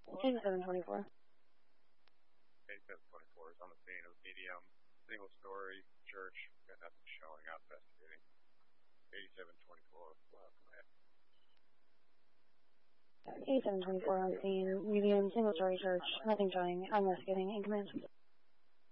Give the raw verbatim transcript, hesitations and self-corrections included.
eighty-seven twenty-four. eighty-seven twenty-four is on the scene of medium, single-story church. Got nothing showing out investigating. eighty-seven twenty-four, well, come ahead. eighty-seven twenty-four on scene, medium, single-story church, nothing showing, I'm investigating, in command.